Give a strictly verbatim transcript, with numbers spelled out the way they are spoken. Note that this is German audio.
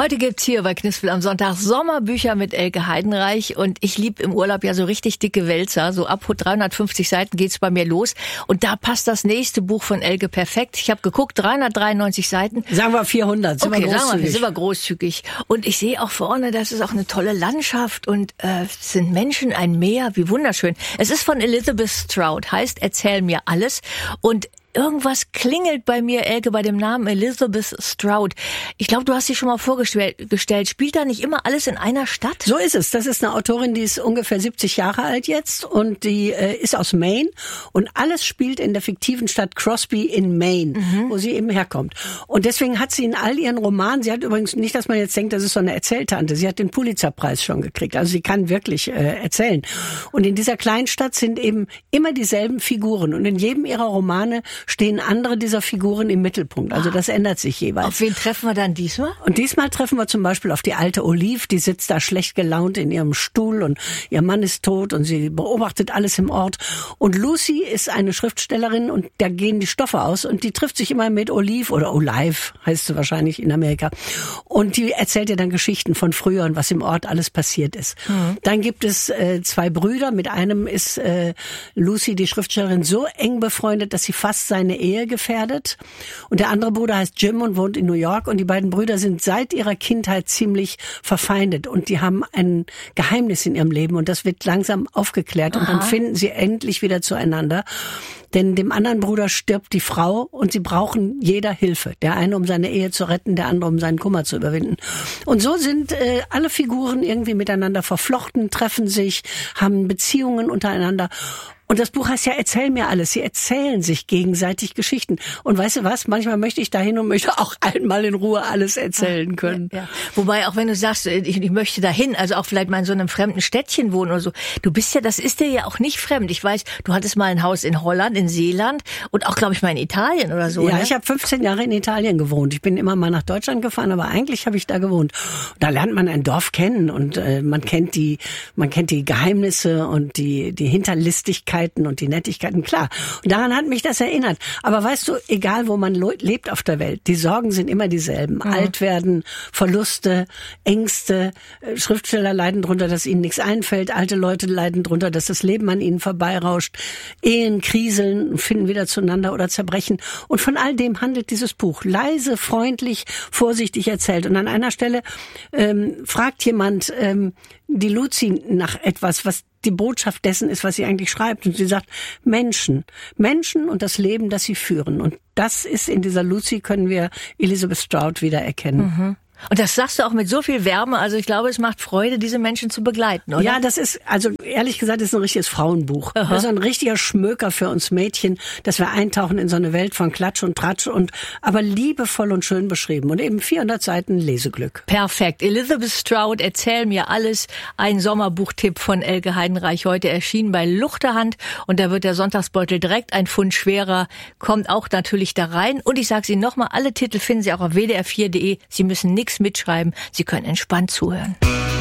Heute gibt's hier bei Knispel am Sonntag Sommerbücher mit Elke Heidenreich und ich liebe im Urlaub ja so richtig dicke Wälzer. So ab dreihundertfünfzig Seiten geht's bei mir los und da passt das nächste Buch von Elke perfekt. Ich habe geguckt, dreihundertdreiundneunzig Seiten. Sagen wir vierhundert, sind okay, wir großzügig. Sagen wir, sind wir großzügig. Und ich sehe auch vorne, das ist auch eine tolle Landschaft und äh, es sind Menschen, ein Meer, wie wunderschön. Es ist von Elizabeth Strout, heißt Erzähl mir alles und irgendwas klingelt bei mir, Elke, bei dem Namen Elizabeth Strout. Ich glaube, du hast sie schon mal vorgestellt. Spielt da nicht immer alles in einer Stadt? So ist es. Das ist eine Autorin, die ist ungefähr siebzig Jahre alt jetzt und die äh, ist aus Maine und alles spielt in der fiktiven Stadt Crosby in Maine, mhm. wo sie eben herkommt. Und deswegen hat sie in all ihren Romanen, sie hat übrigens nicht, dass man jetzt denkt, das ist so eine Erzähltante, sie hat den Pulitzerpreis schon gekriegt. Also sie kann wirklich äh, erzählen. Und in dieser kleinen Stadt sind eben immer dieselben Figuren und in jedem ihrer Romane stehen andere dieser Figuren im Mittelpunkt. Also das ändert sich jeweils. Auf wen treffen wir dann diesmal? Und diesmal treffen wir zum Beispiel auf die alte Olive, die sitzt da schlecht gelaunt in ihrem Stuhl und ihr Mann ist tot und sie beobachtet alles im Ort. Und Lucy ist eine Schriftstellerin und da gehen die Stoffe aus und die trifft sich immer mit Olive oder Olive, heißt sie wahrscheinlich in Amerika. Und die erzählt ihr dann Geschichten von früher und was im Ort alles passiert ist. Mhm. Dann gibt es äh, zwei Brüder. Mit einem ist äh, Lucy, die Schriftstellerin, so eng befreundet, dass sie fast seine Ehe gefährdet. Und der andere Bruder heißt Jim und wohnt in New York. Und die beiden Brüder sind seit ihrer Kindheit ziemlich verfeindet. Und die haben ein Geheimnis in ihrem Leben. Und das wird langsam aufgeklärt. Und Aha. dann finden sie endlich wieder zueinander. Denn dem anderen Bruder stirbt die Frau und sie brauchen jeder Hilfe. Der eine, um seine Ehe zu retten, der andere, um seinen Kummer zu überwinden. Und so sind äh, alle Figuren irgendwie miteinander verflochten, treffen sich, haben Beziehungen untereinander. Und das Buch heißt ja, erzähl mir alles. Sie erzählen sich gegenseitig Geschichten. Und weißt du was? Manchmal möchte ich dahin und möchte auch einmal in Ruhe alles erzählen können. Ja, ja. Wobei, auch wenn du sagst, ich, ich möchte dahin, also auch vielleicht mal in so einem fremden Städtchen wohnen oder so. Du bist ja, das ist dir ja auch nicht fremd. Ich weiß, du hattest mal ein Haus in Holland, in Seeland und auch, glaube ich, mal in Italien oder so. Ja, ne? Ich habe fünfzehn Jahre in Italien gewohnt. Ich bin immer mal nach Deutschland gefahren, aber eigentlich habe ich da gewohnt. Da lernt man ein Dorf kennen und äh, man kennt die, man kennt die Geheimnisse und die, die Hinterlistigkeiten und die Nettigkeiten. Klar. Und daran hat mich das erinnert. Aber weißt du, egal wo man lebt auf der Welt, die Sorgen sind immer dieselben. Mhm. Alt werden, Verluste, Ängste. Schriftsteller leiden drunter, dass ihnen nichts einfällt. Alte Leute leiden drunter, dass das Leben an ihnen vorbeirauscht. Ehen kriseln, finden wieder zueinander oder zerbrechen. Und von all dem handelt dieses Buch. Leise, freundlich, vorsichtig erzählt. Und an einer Stelle ähm, fragt jemand ähm, die Lucy nach etwas, was die Botschaft dessen ist, was sie eigentlich schreibt. Und sie sagt, Menschen. Menschen und das Leben, das sie führen. Und das ist in dieser Lucy, können wir Elizabeth Strout wieder erkennen. Mhm. Und das sagst du auch mit so viel Wärme. Also ich glaube, es macht Freude, diese Menschen zu begleiten, oder? Ja, das ist, also ehrlich gesagt, das ist ein richtiges Frauenbuch. Aha. Das ist ein richtiger Schmöker für uns Mädchen, dass wir eintauchen in so eine Welt von Klatsch und Tratsch und aber liebevoll und schön beschrieben. Und eben vierhundert Seiten Leseglück. Perfekt. Elizabeth Strout, erzähl mir alles. Ein Sommerbuchtipp von Elke Heidenreich, heute erschienen bei Luchterhand. Und da wird der Sonntagsbeutel direkt ein Pfund schwerer. Kommt auch natürlich da rein. Und ich sage Ihnen nochmal, alle Titel finden Sie auch auf w d r vier punkt d e. Sie müssen nichts mitschreiben. Sie können entspannt zuhören.